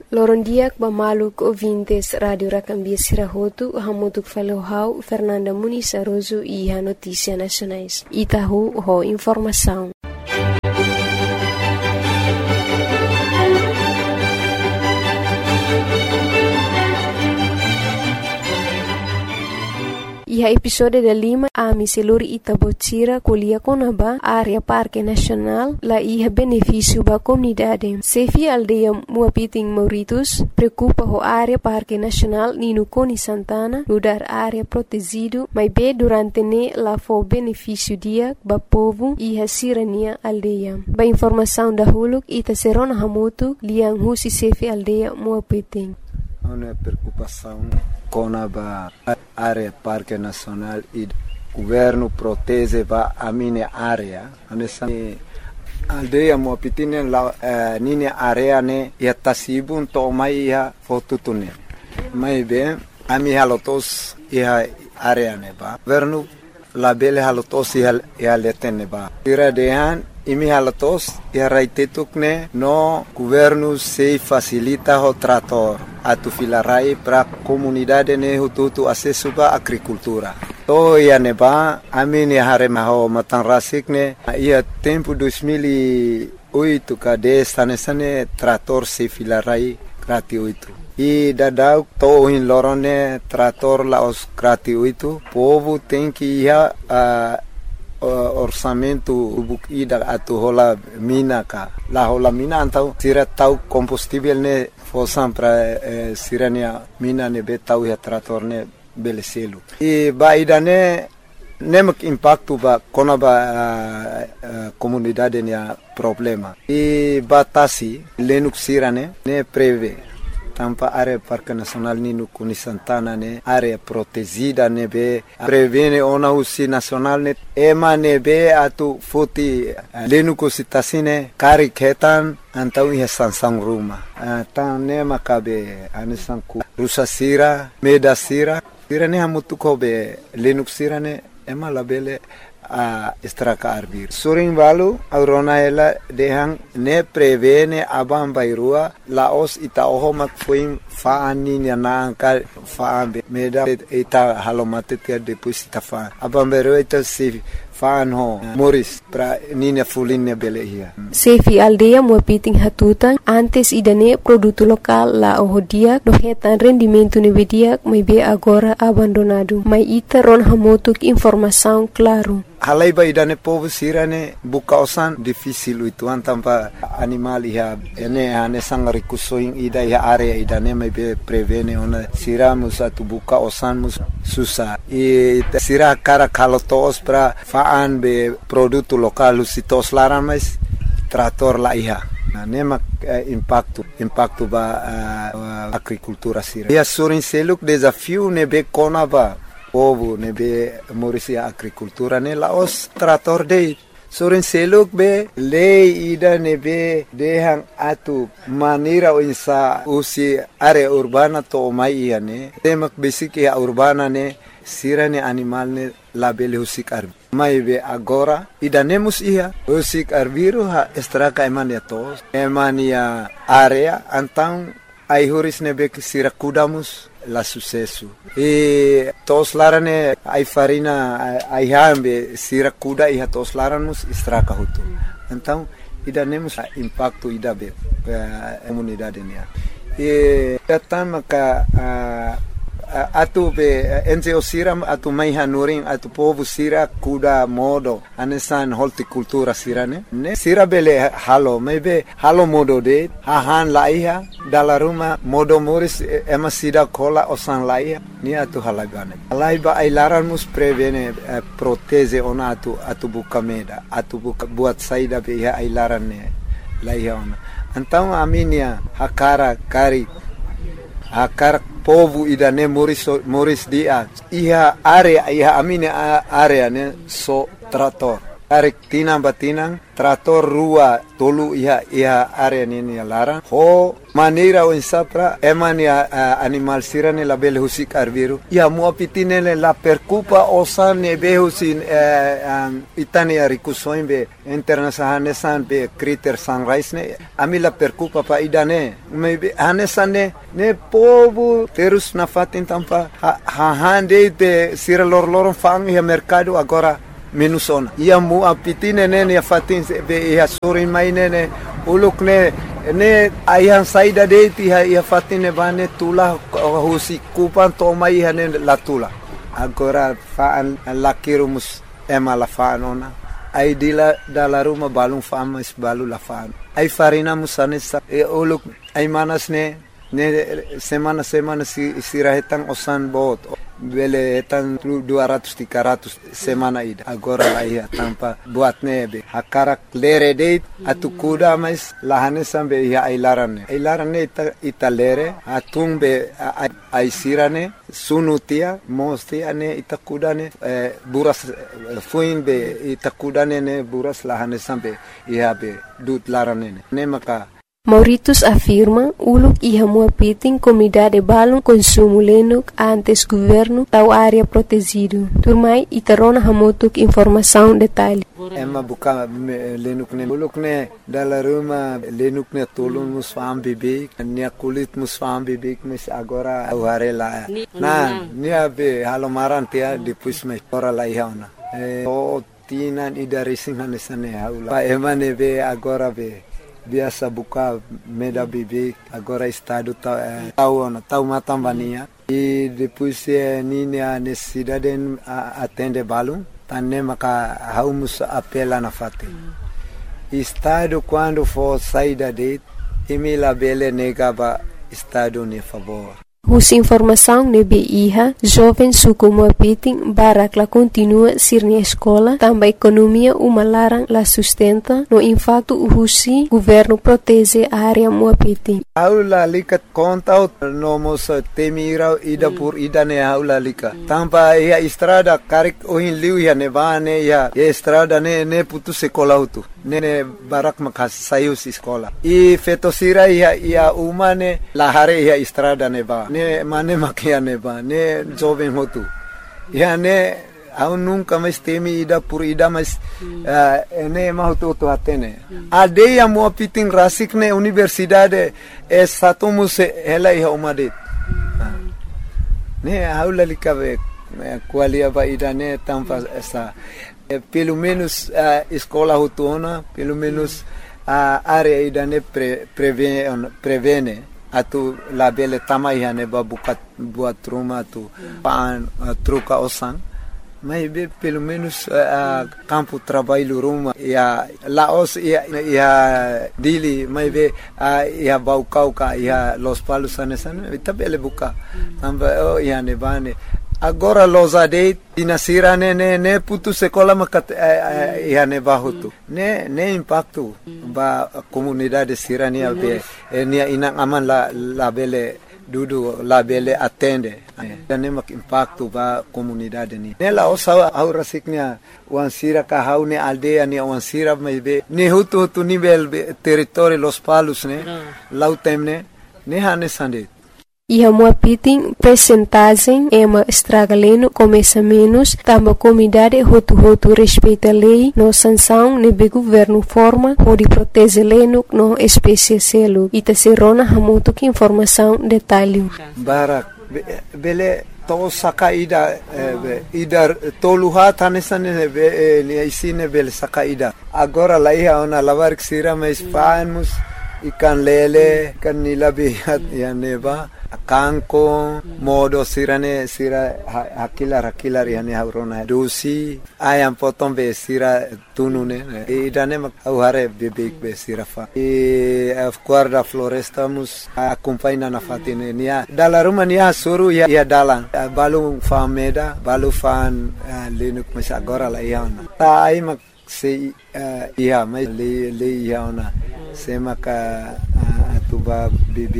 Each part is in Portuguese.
Lorondiak Bamaluk ouvintes Radio Racambia Sirahotu, Hamutuk Falohau, Fernanda Muniz Aroso e a Notícia Nacionais. Itahu, ho informação. E a episódio da Lima, a Miseluri Itabotira, Colia Conaba, área Parque Nacional, lá ia benefício para a comunidade. Sefi aldeia Muapiting Mauritus, preocupa a área Parque Nacional Nino Coni Santana, no dar área protegido, mas bem durante ne lá foi benefício dia para povo e a sirania aldeia. Ba informação da Huluk, Ita Serona Hamutu, Liang Husi Sefi aldeia Muapiting. Uma preocupação com a área Parque Nacional e o governo protege a minha área. Nessa aldeia Muapiting minha área ne ia tasibun to mai ia fotutune. Mas bem, a minha halotos ia área ne ba. Governo labele halotos ia letene ba. Tira dehan imi halatos ia raitetukne no governo se facilita o trator atu filarai para comunidade ne hututu acesso ba agricultura. To ia neba amini haremaho matan rasikne ia tempo 2008 kade sane trator se filarai gratuito. E dadau to in lorone trator laos gratuito. Povo tem que ia orçamento ida atu hola mina ka la hola mina antau sira tau combustível ne fosan para sirania mina ne betau ya trator ne beleselu e ba ida ne nemak impacto ba kona ba comunidade ne problema e batasi lenuk sirane ne preve tampa área Parque Nacional Nino Coni Santana ne área protegida ne be prevene ona usi nacional ne ema ne be atu foti lenu kositasine kari ketan antau ia sansang ruma tan ne makabe anisanku rusa sira meda sira ne hamutu kobe lenu sira ne ema labele a estraka arbir suring balu aurona ela dehang ne prevene abam bairua laos ita ohomak fuim faani na ka faambe meda ita halomate tia depois ita fa abam bairua ita se faan ho moris pra nina fulinne belehia Sefi aldeia Muapiting Hatutan antes idane produto local la ohodia do hetan rendimento nevedia mai be agora abandonado mai ita ron hamotuk informação claro. Halai ba idane povo sirane bukausan difícil itu antampa animal ia ene ane sangari kusoing ida ia area idane mai be prevene ona siramus atu bukausan mus susah e sira cara kalotos pra faan be produto local usitos laran mais trator la ia nemak impacto ba agricultura sira ia surin seluk desafio ne be kona ba povo ne be morisia agricultura ne laos trator de soren seluk be lei ida ne be dehang atu manira insa usi area urbana to mai ne temak basic ya urbana ne sirane animal ne labele husik arbi mai be agora ida nemus ia husik arbiru ha estraka emania tos emania area antang ai huris ne be sira kudamus la sucesso e tos larane ai farina ai hambe sira kuda e tos laramus estraka hutu então ida nemos impacto ida be comunidade nia e tatama ka atu be NGO siram atu mai hanuring atu povo sira kuda modo anesan horticultura sirane ne sira bele halo maybe halo modo de hahan laiha dala ruma modo moris ema sida kola osan laiha ni atu halagane laiba ai laran mus prevene proteze ona atu buka meda atu buka buat saida be ai laran ne laiha ona então aminia hakara kari akar povo idane moris dia iha area iha amine area ne so trator Tarik tinang batinang, trator rua tolu iha area nini larang. Ho maneira o insapra eman ya animal sirane la bele husik arbiru. Ya mua pitinele la percupa osan ne behusin itani arikusoin be internasahanesan be critter sunrise ne ami la percupa pa idane. Maybe hanesan ne povo terus na fatin tampa hande be sira lor fang ya mercado agora menusona. Ia mu apitine nene ya fatin be ya sorin mai nene uluk ne ayah saida deiti ya fatine bane tula husi kupan tomai hane la tula. Agora faan lakirumus ema la faanona. Ai dila dala ruma balung famas balu la faan. Ai farina musanesa uluk ai manas ne semana sirahetang osan bot. Bele etan 200-300 semana ida. Agora la ia tanpa buat nebe. Hakarak lere deit atu kuda mais lahane sambe ia ailarane. Ailarane ita lere atung be aisirane sunutia mostia ne ita kudane buras fuin be ita kudane ne buras lahane sambe ia be dut larane ne maka. Mauritius afirma uluk iha mua piting comunidade balon consumo lenuk antes governo tau área protegido. Turmai itarona hamotuk informação detalhe. Emma buka lenuk ne uluk ne dala ruma lenuk ne tolun musfam bibik nia kulit musfam bibik mes agora auharela. Na nia be halomaran tia depois me ora la ihauna. O tinan ida racing hanesane haula. Pa emane be agora be biasa buka meda bibi agora estado tau matambania e depois nini a necessidade atende balum tanne maka haumus apela na fate estado quando for saída de emila bele negaba estado ne favor. Us informação nebe iha, jovem suku muapiting barak la continua sir na escola, também economia uma larang la sustenta, no impacto uhusi, governo protege a área muapiting. Aula likat kontaut nomos temira ida pur ida ne aula lika. Tampa ia estrada karik ohin liu ya nevane ya estrada ne putu sekolah utu. Ne barak makas sayus escola. I fetosira ia umane lahare ia estrada neba. Ne mane makia neba. Ne jovem hotu. Ya ne au nunca mais temi ida por ida mas ne mahutu atene. Adeia mo pitin rasik ne universidade satumus ela ia umadet. Ne aula likabe qualia ba ida ne tampa essa pelo menos escola hutuna, pelo menos a área ida ne prevene atu la bele tamai hane ba buat rumah tu pan truca osan. Mas pelo menos campo trabalho rumah ya laos ya dili mas ya baucauca ya los palos anesan itabele buka tamba ya nebane. Agora los adeit dinasira ne putu sekolah makat ya ne bahutu ne impacto ba comunidade sirania be nia inang aman la bele dudu la bele atende ne mak impacto ba comunidade ni ne la osa aura siknya wansira ka haune aldea ni wansira be ne hutu nível território los palos ne lautemne ne hane sandet. Iha muapiting percentagem ema estragaleno começa menos, tamba comunidade hotu respeita lei, no sanção nebe governo forma, pode proteger leno no espécie selo. Ita serona hamuto que informação detalhe. Barak, bele to saka ida toluha tanesane ni isine bele saka ida. Agora la iha ona lavar ksira mais panos ikan lele kan nilabihat ya neba kanko modo sira hakilar yani haurona dosi ayam potong be sira tunune idane mak hare bebek be sira fa guarda floresta mus acompanha na fatine nia dala rumah nia suru ya dalang balu fameda balu fan lenuk mas agora la iana ta ai mak se ia mai le iana se maka atuba bebek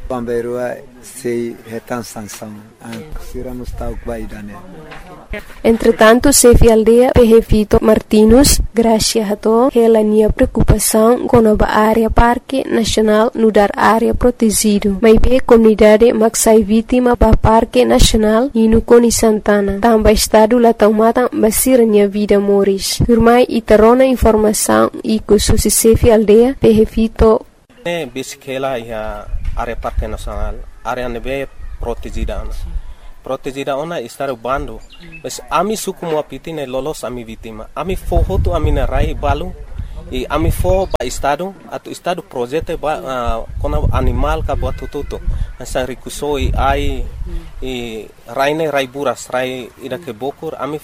Pamberua sei hetan sansang siramus tauk baidane. Entretanto, Sefi Aldea Pehefito Martinus, gracia hato, helania preocupação com a área Parque Nacional nudar área protegido. Mas be comunidade maksai vítima ba Parque Nacional e no Coni Santana. Tamba estado la taumata basiranya vida moris. Firmai itarona informação e kususi Sefi Aldea Pehefito. Bisikela ia área Parque Nacional, área nebe protegida. Protegida ona estar bando, mas ami suku mo pitine lolos ami vítima. Ami fohoto ami na rai balu e ami fo ba estado atu estado projeto ba kona animal ka buat tututo. Asa rikusoi ai e raine rai buras rai ida ke bokur ami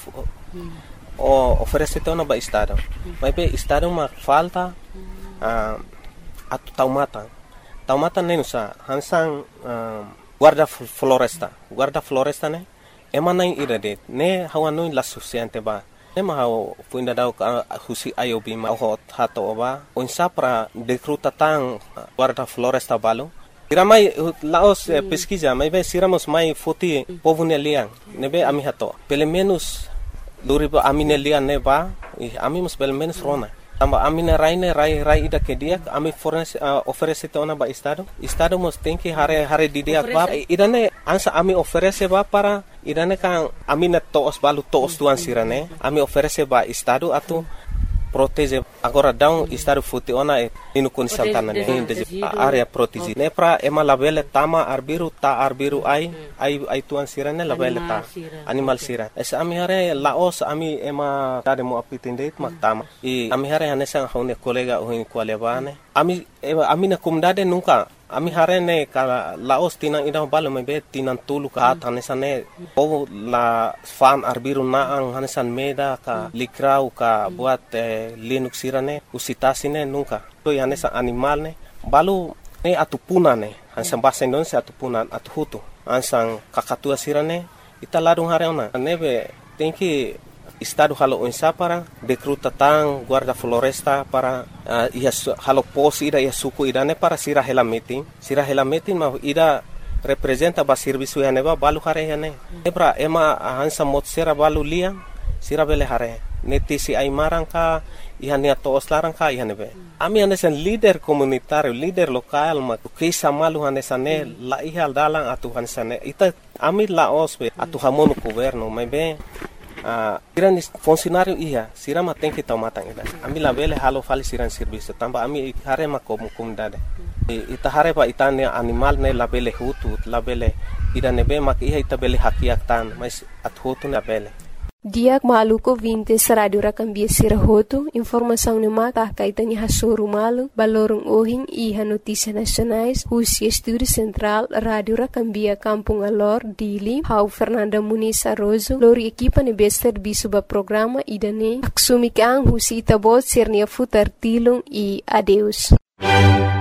oferece tona ba estado. Mas be estado ma falta atu taumata nenusa hansang guarda floresta ne emana ida de ne hawano la suficiente ba ne ma haw puinda daw ka husi ayobi ma hot hato ba onsa pra decruta tang guarda floresta balo iramai laos pesquisa mai be siramos mai foti povo nelian ne be ami hato pelo menos luriba amine lian ne ba ami mus pelo menos rona tamba amina rai ida ke dia ami oferece tona ba estado mos tem que hare di dia ba idane ansa ami oferece ba para idane kan amina toos balu toos tuan sirane ami oferece ba estado atu protege agora down estado futi ona inu kun santana ne de area protege ne pra ema labele tama arbiru ai tuan sirane labele ta animal sira es ami hare laos ami ema tade mo apitinde mak tama e ami hare hanesa hone kolega ohin kwalebane ami na kumdade nunca ami hare ne kala laos tinang ida balo mebe tinan tulu ka hanesa ne o la fan arbiru na ang hanesan meda ka likrau ka buat linux sirane usitasine nunca to hanesa animal ne balu ne atupuna ne hansan basa Indonesia atupunan atuhutu ansang kakatua sirane italadung hare ona nebe tem que estado halo onsa para decruta tang guarda floresta para halo pos ida suku idane para sira hela meeting ma ida representa ba serviço hane ba balu hare hane ebra ema hansa mot sera balu lia sira bele hare neti si ai marangka ihania toos larangka ihane be ami hanesan leader komunitario leader lokal ma kisa malu hanesane la ihal dalang atu hanesane ita ami laos be atu hamono governo mebe Siran funcionário ia sirama tem que tomar tangida ami labele halo fali siran serviço tamba ami hare ma comunidade ita hare pa itane animal ne labele hutu labele ida nebe mak ia ita bele hakiak tan mas at hutu labele Diak maluko 20 sa radio rakambia sirahoto, informação ni maka kaitanya hasoro malu, balorong ohing iha notícia nacionais, Husi Estúdio Central, Radio Rakambia Kampung Alor, Dili, Hau Fernanda Muniz Arrozo, lori equipa ni bester bisuba programa idane, aksumikang Husi Itabot sirnia futar tilong I adeus.